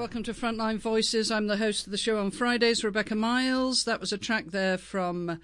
welcome to Frontline Voices. I'm the host of the show on Fridays, Rebecca Miles. That was a track there from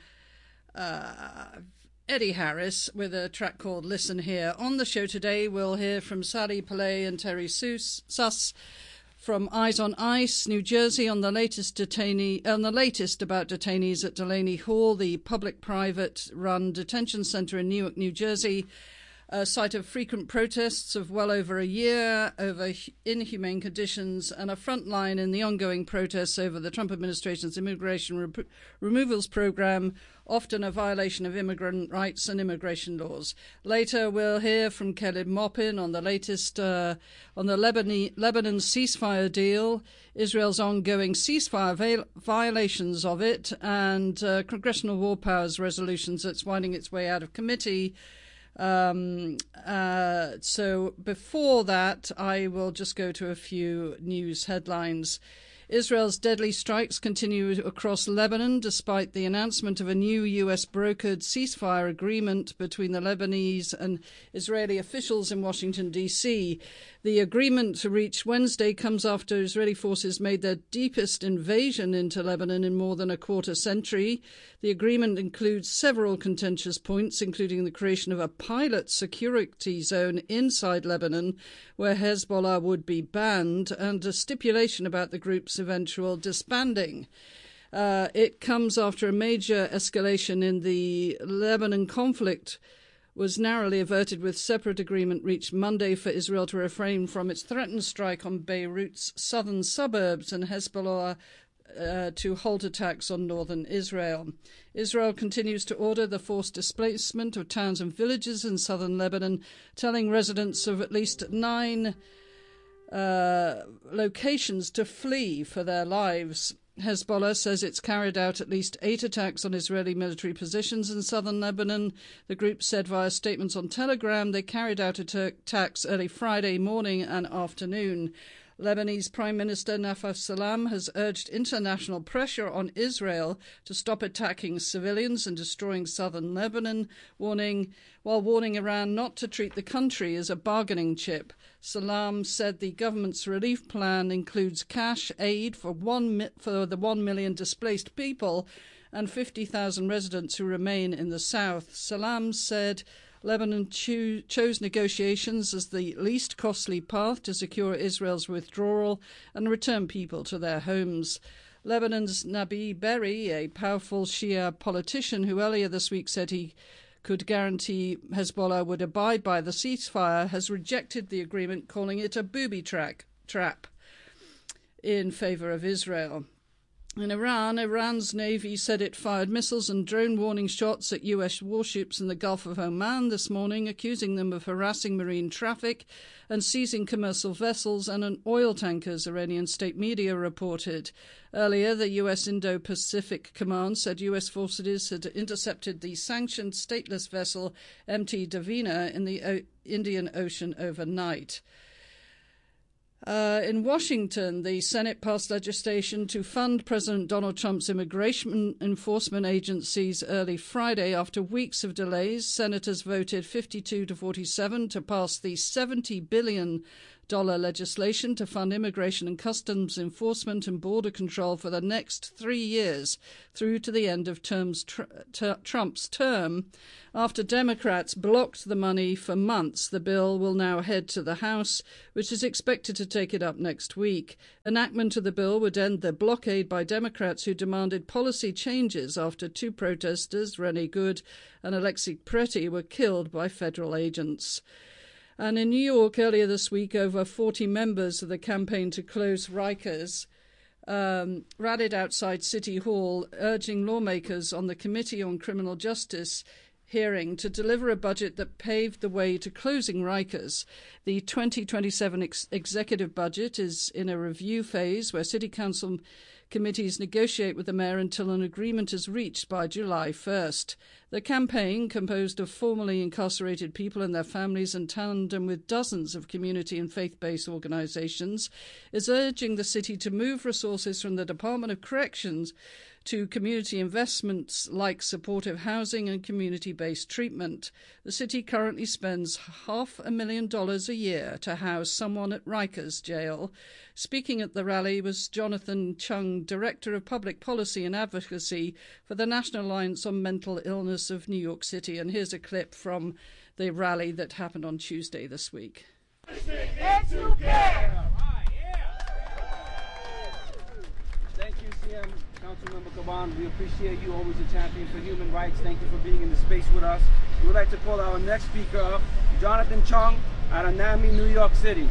Eddie Harris with a track called Listen Here. On the show today, we'll hear from Sally Pillay and Terry Suss from Eyes on Ice, New Jersey, on the latest about detainees at Delaney Hall, the public-private-run detention center in Newark, New Jersey, a site of frequent protests of well over a year over inhumane conditions, and a front line in the ongoing protests over the Trump administration's immigration removals program, often a violation of immigrant rights and immigration laws. Later, we'll hear from Kelly Maupin on the latest on the Lebanon ceasefire deal, Israel's ongoing ceasefire violations of it, and Congressional War Powers resolutions that's winding its way out of committee. So before that, I will just go to a few news headlines. Israel's deadly strikes continue across Lebanon despite the announcement of a new U.S.-brokered ceasefire agreement between the Lebanese and Israeli officials in Washington, D.C. The agreement reached Wednesday comes after Israeli forces made their deepest invasion into Lebanon in more than a quarter century. The agreement includes several contentious points, including the creation of a pilot security zone inside Lebanon where Hezbollah would be banned, and a stipulation about the group's eventual disbanding. It comes after a major escalation in the Lebanon conflict was narrowly averted with separate agreement reached Monday for Israel to refrain from its threatened strike on Beirut's southern suburbs and Hezbollah to halt attacks on northern Israel. Israel continues to order the forced displacement of towns and villages in southern Lebanon, telling residents of at least 9 locations to flee for their lives. Hezbollah says it's carried out at least 8 attacks on Israeli military positions in southern Lebanon. The group said via statements on Telegram they carried out attacks early Friday morning and afternoon. Lebanese Prime Minister Nafaf Salam has urged international pressure on Israel to stop attacking civilians and destroying southern Lebanon, while warning Iran not to treat the country as a bargaining chip. Salam said the government's relief plan includes cash aid for the 1 million displaced people and 50,000 residents who remain in the south. Salam said Lebanon chose negotiations as the least costly path to secure Israel's withdrawal and return people to their homes. Lebanon's Nabi Berri, a powerful Shia politician who earlier this week said he could guarantee Hezbollah would abide by the ceasefire, has rejected the agreement, calling it a booby trap in favor of Israel. In Iran, Iran's Navy said it fired missiles and drone warning shots at U.S. warships in the Gulf of Oman this morning, accusing them of harassing marine traffic and seizing commercial vessels and an oil tankers, Iranian state media reported. Earlier, the U.S. Indo-Pacific Command said U.S. forces had intercepted the sanctioned stateless vessel MT Davina in the Indian Ocean overnight. In Washington, the Senate passed legislation to fund President Donald Trump's immigration enforcement agencies early Friday. After weeks of delays, senators voted 52 to 47 to pass the $70 billion legislation to fund immigration and customs enforcement and border control for the next 3 years through to the end of Trump's term. After Democrats blocked the money for months, the bill will now head to the House, which is expected to take it up next week. Enactment of the bill would end the blockade by Democrats who demanded policy changes after 2 protesters, Renee Good and Alexei Pretty, were killed by federal agents. And in New York earlier this week, over 40 members of the campaign to close Rikers rallied outside City Hall, urging lawmakers on the Committee on Criminal Justice hearing to deliver a budget that paved the way to closing Rikers. The 2027 executive budget is in a review phase where City Council committees negotiate with the mayor until an agreement is reached by July 1st. The campaign, composed of formerly incarcerated people and their families in tandem with dozens of community and faith-based organisations, is urging the city to move resources from the Department of Corrections to community investments like supportive housing and community-based treatment. The city currently spends $500,000 a year to house someone at Rikers Jail. Speaking at the rally was Jonathan Chung, Director of Public Policy and Advocacy for the National Alliance on Mental Illness of New York City. And here's a clip from the rally that happened on Tuesday this week. Thank you, CM. Councilmember Caban, we appreciate you, always a champion for human rights. Thank you for being in the space with us. We would like to call our next speaker up, Jonathan Chung out of NAMI, New York City.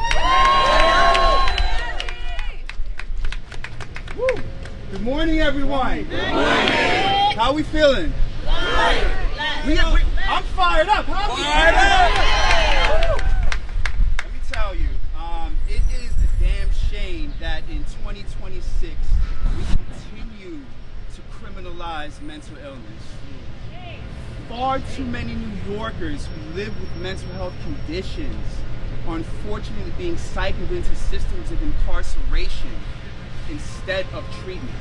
Woo. Good morning, everyone. Good morning. How are we feeling? I'm fired up. Let me tell you, it is a damn shame that in 2026 we continue to criminalize mental illness. Far too many New Yorkers who live with mental health conditions are unfortunately being cycled into systems of incarceration instead of treatment.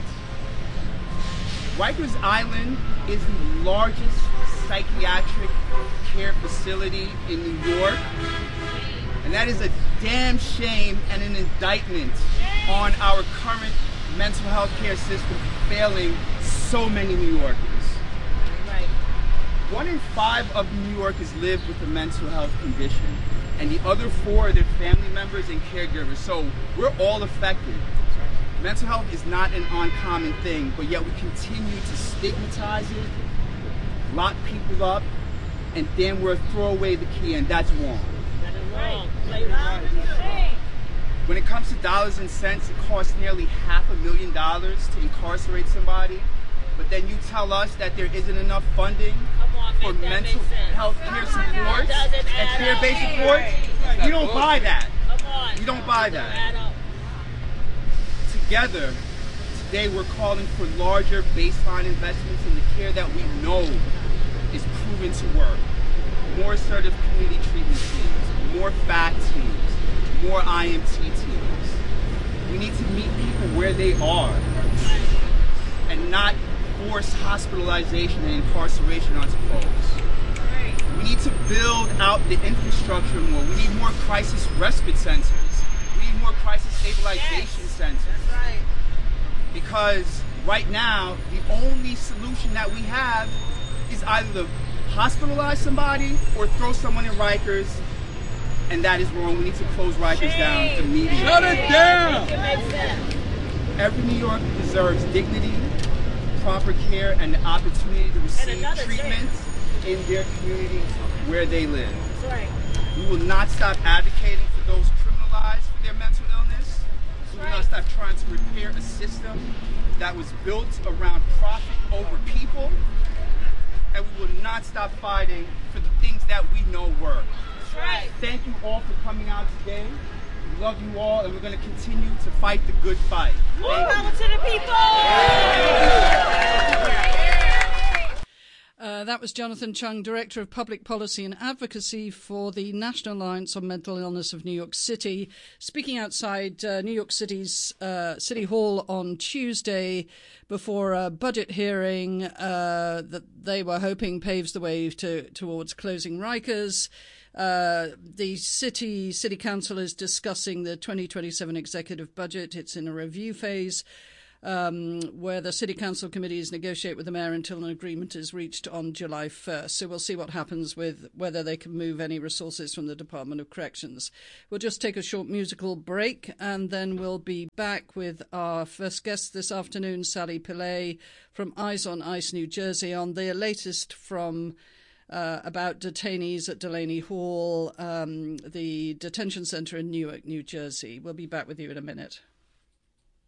Rikers Island is the largest psychiatric care facility in New York, and that is a damn shame and an indictment on our current mental health care system failing so many New Yorkers. Right. 1 in 5 of New Yorkers live with a mental health condition, and the other 4 are their family members and caregivers, so we're all affected. Mental health is not an uncommon thing, but yet we continue to stigmatize it, lock people up, and then we'll throw away the key, and that's wrong. That is wrong. When it comes to dollars and cents, it costs nearly $500,000 to incarcerate somebody, but then you tell us that there isn't enough funding for mental health care supports and care-based supports. We don't buy that. We don't buy that. Together, today we're calling for larger baseline investments in the care that we know is proven to work. More assertive community treatment teams, more FACT teams, more IMT teams. We need to meet people where they are and not force hospitalization and incarceration onto folks. We need to build out the infrastructure more. We need more crisis respite centers. We need more crisis stabilization centers. That's right. Because right now, the only solution that we have is either to hospitalize somebody or throw someone in Rikers, and that is wrong. We need to close Rikers down immediately. Shut it down! Every New Yorker deserves dignity, proper care, and the opportunity to receive treatment in their community where they live. That's right. We will not stop advocating for those criminalized for their mental illness. We will not stop trying to repair a system that was built around profit over people. And we will not stop fighting for the things that we know work. Right. Thank you all for coming out today. We love you all, and we're going to continue to fight the good fight. Power to the people! That was Jonathan Chung, Director of Public Policy and Advocacy for the National Alliance on Mental Illness of New York City, speaking outside New York City's City Hall on Tuesday before a budget hearing that they were hoping paves the way towards closing Rikers. The city council is discussing the 2027 executive budget. It's in a review phase, where the city council committees negotiate with the mayor until an agreement is reached on July 1st. So we'll see what happens with whether they can move any resources from the Department of Corrections. We'll just take a short musical break, and then we'll be back with our first guest this afternoon, Sally Pillay from Eyes on Ice, New Jersey, on the latest from about detainees at Delaney Hall, the detention center in Newark, New Jersey. We'll be back with you in a minute.